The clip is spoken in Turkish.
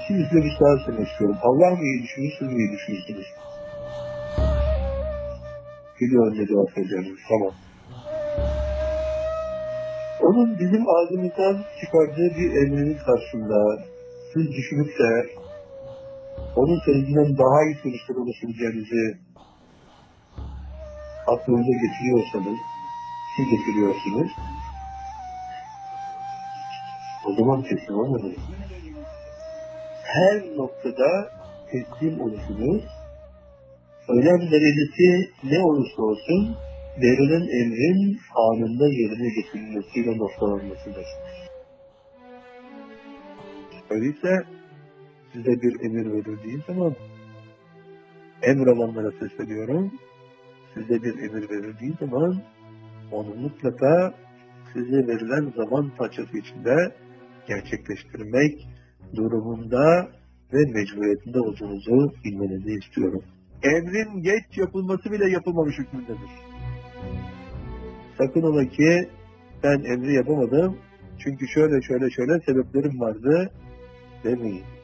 Sizle bir daha söylemek istiyorum. Allah mı iyi düşünür, siz mi iyi düşünürsünüz? Biliyorum ne cevap vereceğiniz. Tamam. Onun bizim ağzımızdan çıkardığı bir emrinin karşısında siz düşünüp de onun sözünden daha iyi sonuçlar ulaşabileceğinizi aklınıza getiriyorsanız, siz getiriyorsunuz, o zaman teslim olmadınız. Her noktada teslim olursunuz. Önem derecesi ne olursa olsun verilen emrin anında yerine getirilmesiyle noktalanmasıdır. Öyleyse size bir emir verildiği zaman emir alanlara sesleniyorum. Size bir emir verildiği zaman onu mutlaka size verilen zaman parçası içinde gerçekleştirmek durumunda ve mecburiyetinde olduğunuzu bilmenizi istiyorum. Emrin geç yapılması bile yapılmamış hükmündedir. Sakın ola ki ben emri yapamadım çünkü şöyle sebeplerim vardı demeyin.